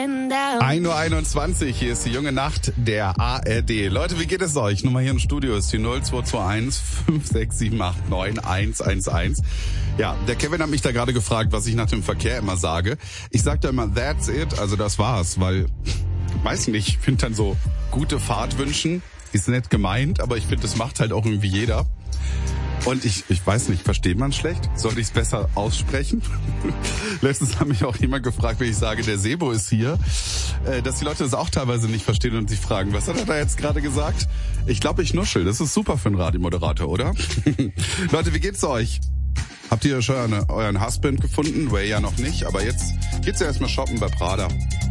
1:21 Uhr, hier ist die junge Nacht der ARD. Leute, wie geht es euch? Nummer hier im Studio ist die 0221 5678 9111. Ja, der Kevin hat mich da gerade gefragt, was ich nach dem Verkehr immer sage. Ich sag da immer, that's it, also das war's, weil, weiß nicht, ich finde dann so, gute Fahrt wünschen, ist nett gemeint, aber ich finde, das macht halt auch irgendwie jeder. Und ich weiß nicht, versteht man schlecht? Sollte ich es besser aussprechen? Letztens hat mich auch jemand gefragt, wenn ich sage, der Sebo ist hier, dass die Leute das auch teilweise nicht verstehen und sich fragen, was hat er da jetzt gerade gesagt? Ich glaube, ich nuschel. Das ist super für einen Radiomoderator, oder? Leute, wie geht's euch? Habt ihr schon euren Husband gefunden? Way ja noch nicht, aber jetzt geht's ja erstmal shoppen bei Prada.